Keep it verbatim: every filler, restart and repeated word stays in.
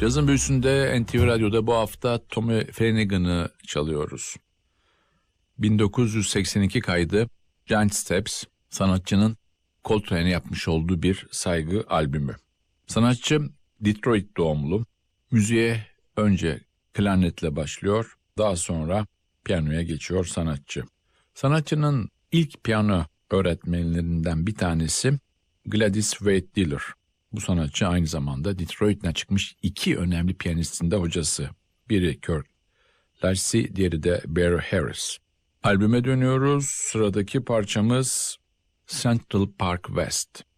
Cazın büyüsünde N T V Radyo'da bu hafta Tommy Flanagan'ı çalıyoruz. bin dokuz yüz seksen iki kaydı Giant Steps, sanatçının Coltrane'e yapmış olduğu bir saygı albümü. Sanatçı Detroit doğumlu. Müziğe önce klarnetle başlıyor, daha sonra piyanoya geçiyor sanatçı. Sanatçının ilk piyano öğretmenlerinden bir tanesi Gladys Wade Diller. Bu sanatçı aynı zamanda Detroit'ten çıkmış iki önemli piyanistin de hocası. Biri Kirk Lacy, diğeri de Barry Harris. Albüme dönüyoruz. Sıradaki parçamız Central Park West.